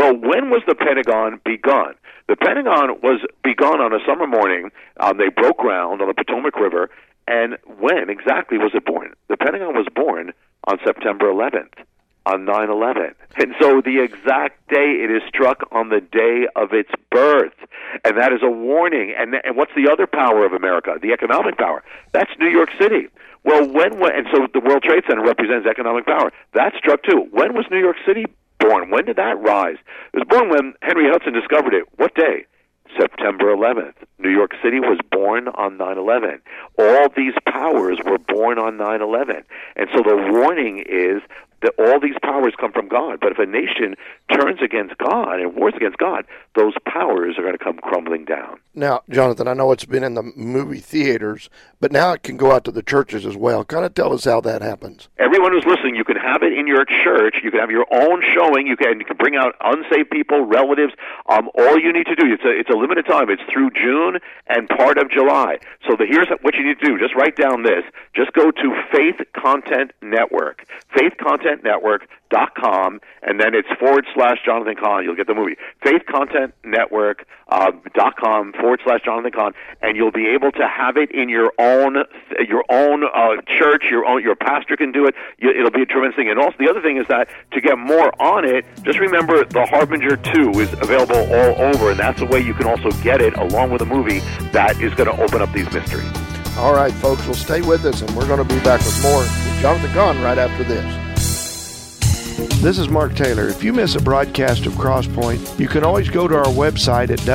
Well, when was the Pentagon begun? The Pentagon was begun on a summer morning. They broke ground on the Potomac River. And when exactly was it born? The Pentagon was born on September 11th, on 9/11. And so the exact day it is struck on the day of its birth. And that is a warning. And what's the other power of America? The economic power. That's New York City. Well, and so the World Trade Center represents economic power. That struck too. When was New York City born? When did that rise? It was born when Henry Hudson discovered it. What day? September 11th. New York City was born on 9/11. All these powers were born on 9/11. And so the warning is that all these powers come from God. But if a nation turns against God and wars against God, those powers are going to come crumbling down. Now, Jonathan, I know it's been in the movie theaters, but now it can go out to the churches as well. Kind of tell us how that happens. Everyone who's listening, you can have it in your church. You can have your own showing. You can bring out unsaved people, relatives. All you need to do, it's a limited time. It's through June and part of July. So here's what you need to do. Just write down this. Just go to Faith Content Network, faithcontentnetwork.com, and then it's / Jonathan Cahn. You'll get the movie. faithcontentnetwork.com / Jonathan Cahn, and you'll be able to have it in your own church. Your pastor can do it. It'll be a tremendous thing. And also the other thing is that to get more on it, just remember The Harbinger 2 is available all over, and that's the way you can also get it along with a movie that is going to open up these mysteries. All right, folks, well, stay with us, and we're going to be back with more with Jonathan Cahn right after this. This is Mark Taylor. If you miss a broadcast of Crosspoint, you can always go to our website at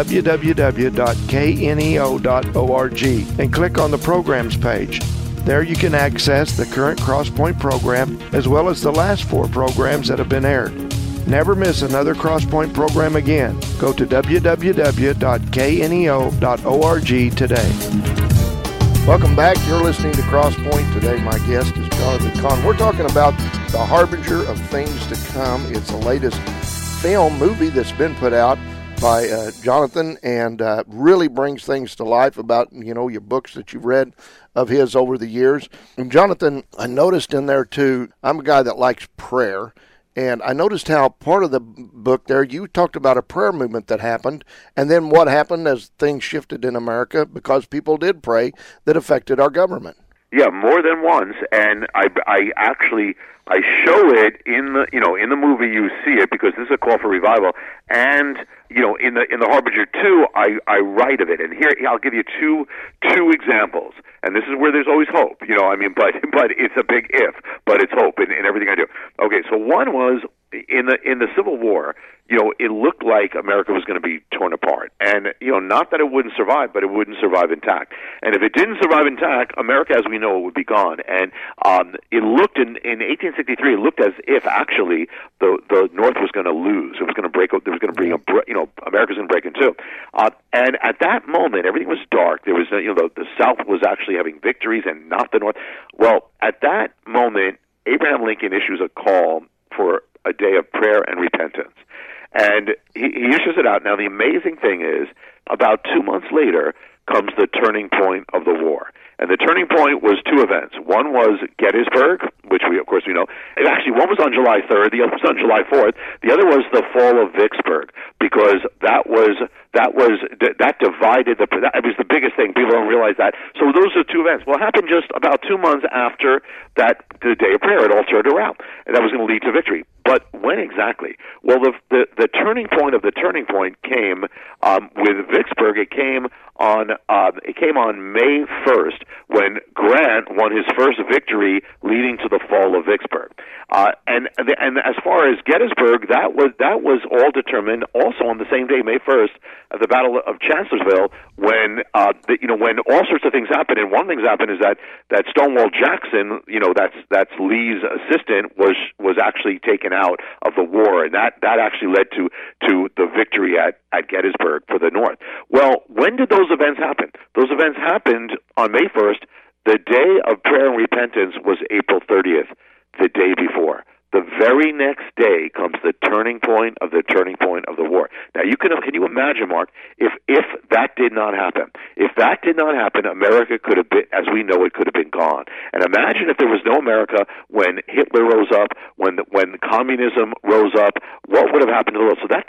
www.kneo.org and click on the programs page. There you can access the current Crosspoint program as well as the last 4 programs that have been aired. Never miss another Crosspoint program again. Go to www.kneo.org today. Welcome back. You're listening to Crosspoint. Today my guest is Jonathan Cahn. We're talking about The Harbinger of Things to Come. It's the latest movie that's been put out by Jonathan, and really brings things to life about, your books that you've read of his over the years. And Jonathan, I noticed in there too, I'm a guy that likes prayer, and I noticed how part of the book there, you talked about a prayer movement that happened, and then what happened as things shifted in America because people did pray that affected our government. Yeah, more than once, and I show it in the movie. You see it because this is a call for revival, and in the Harbinger 2, I write of it, and here I'll give you two examples, and this is where there's always hope. But it's a big if, but it's hope in everything I do. Okay, so one was in the Civil War. It looked like America was going to be torn apart. And, not that it wouldn't survive, but it wouldn't survive intact. And if it didn't survive intact, America as we know it would be gone. And it looked, in 1863, it looked as if actually the North was going to lose. It was going to break up. There was going to bring America was going to break in two. And at that moment, everything was dark. There was, the South was actually having victories and not the North. Well, at that moment, Abraham Lincoln issues a call for a day of prayer and repentance. And he issues it out. Now, the amazing thing is, about 2 months later comes the turning point of the war. And the turning point was 2 events. One was Gettysburg, which of course we know. And actually, one was on July 3rd, the other was on July 4th. The other was the fall of Vicksburg, because that divided it was the biggest thing. People don't realize that. So those are 2 events. Well, it happened just about 2 months after the day of prayer. It all turned around, and that was going to lead to victory. But when exactly? Well, the turning point of the turning point came with Vicksburg. It came on May 1st, when Grant won his first victory, leading to the fall of Vicksburg. And as far as Gettysburg, that was all determined also on the same day, May 1st, at the Battle of Chancellorsville, when when all sorts of things happened. And one of the things happened is that Stonewall Jackson, that's Lee's assistant, was actually taken out of the war, and that actually led to the victory at Gettysburg for the North. Well, when did those events happen? Those events happened on May 1st. The day of prayer and repentance was April 30th, the day before. The very next day comes the turning point of the war. Now, can you imagine, Mark, if that did not happen? If that did not happen, America could have been, as we know it, could have been gone. And imagine if there was no America when Hitler rose up, when communism rose up, what would have happened to the world? So that